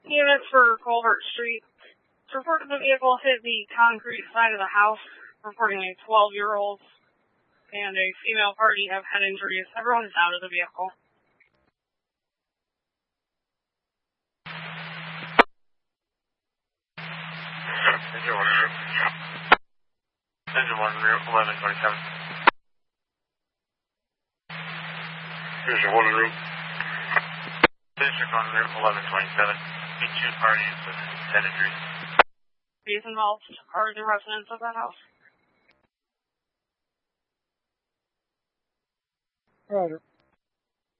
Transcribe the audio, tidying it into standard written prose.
Units for Colbert Street. It's reported the vehicle hit the concrete side of the house, reporting a 12-year-old and a female party have head injuries. Everyone is out of the vehicle. Engine 1, route 1127. Engine 1, route. District on route 1127. Two parties with head injuries. These involved are the residents of that house. Roger.